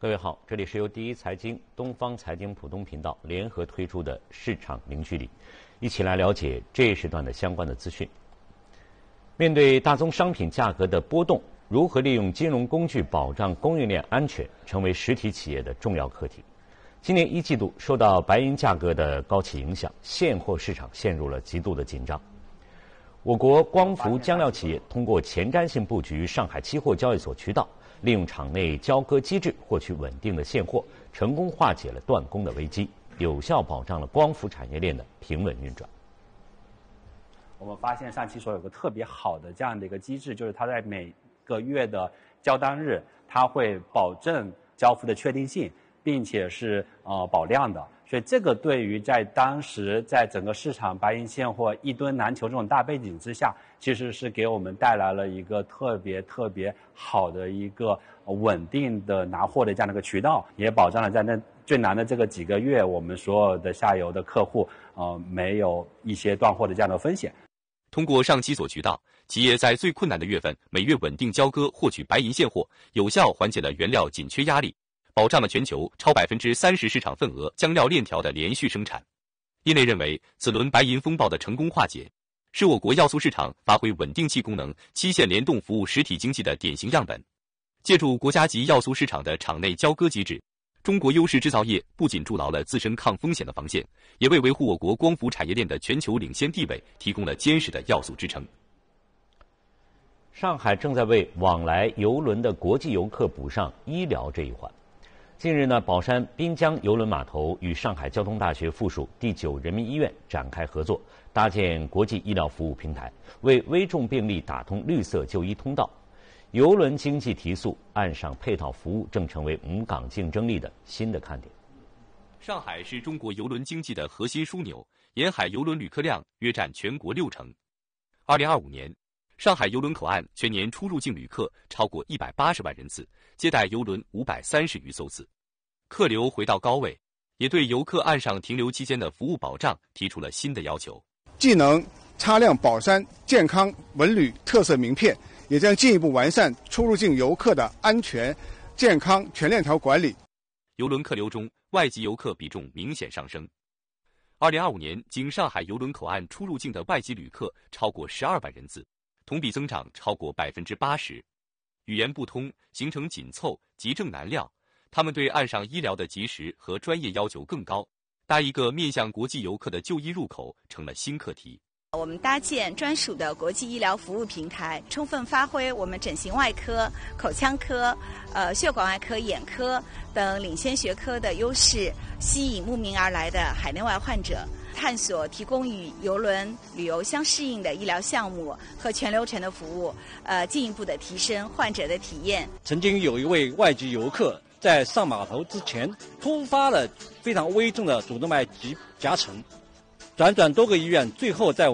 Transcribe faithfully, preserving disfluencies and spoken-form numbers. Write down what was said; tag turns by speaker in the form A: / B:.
A: 各位好，这里是由第一财经、东方财经浦东频道联合推出的市场零距离，一起来了解这一时段的相关的资讯。面对大宗商品价格的波动，如何利用金融工具保障供应链安全，成为实体企业的重要课题。今年一季度受到白银价格的高企影响，现货市场陷入了极度的紧张。我国光伏浆料企业通过前瞻性布局上海期货交易所渠道，利用场内交割机制获取稳定的现货，成功化解了断供的危机，有效保障了光伏产业链的平稳运转。
B: 我们发现上期所有个特别好的这样的一个机制，就是它在每个月的交单日，它会保证交付的确定性，并且是呃保量的。所以这个对于在当时在整个市场白银现货一吨难求这种大背景之下，其实是给我们带来了一个特别特别好的一个稳定的拿货的这样的一个渠道，也保障了在那最难的这个几个月，我们所有的下游的客户呃没有一些断货的这样的风险。
C: 通过上期所渠道，企业在最困难的月份每月稳定交割获取白银现货，有效缓解了原料紧缺压力，保障了全球超百分之三十市场份额浆料链条的连续生产。业内认为，此轮白银风暴的成功化解，是我国要素市场发挥稳定器功能、期限联动服务实体经济的典型样本。借助国家级要素市场的场内交割机制，中国优势制造业不仅筑牢了自身抗风险的防线，也为维护我国光伏产业链的全球领先地位提供了坚实的要素支撑。
A: 上海正在为往来邮轮的国际游客补上医疗这一环。近日呢，宝山滨江邮轮码头与上海交通大学附属第九人民医院展开合作，搭建国际医疗服务平台，为危重病例打通绿色就医通道。邮轮经济提速，岸上配套服务正成为母港竞争力的新的看点。
C: 上海是中国邮轮经济的核心枢纽，沿海邮轮旅客量约占全国六成。二零二五年，上海邮轮口岸全年出入境旅客超过一百八十万人次，接待邮轮五百三十余艘次，客流回到高位，也对游客岸上停留期间的服务保障提出了新的要求。
D: 既能擦亮宝山健康文旅特色名片，也将进一步完善出入境游客的安全、健康全链条管理。
C: 邮轮客流中，外籍游客比重明显上升。二零二五年，经上海邮轮口岸出入境的外籍旅客超过十二万人次，同比增长超过百分之八十。语言不通，行程紧凑，急症难料，他们对岸上医疗的及时和专业要求更高，搭一个面向国际游客的就医入口成了新课题。
E: 我们搭建专属的国际医疗服务平台，充分发挥我们整形外科、口腔科、呃血管外科、眼科等领先学科的优势，吸引慕名而来的海内外患者，探索提供与邮轮旅游相适应的医疗项目和全流程的服务，呃，进一步的提升患者的体验。
F: 曾经有一位外籍游客在上码头之前突发了非常危重的主动脉急夹层，辗转多个医院，最后在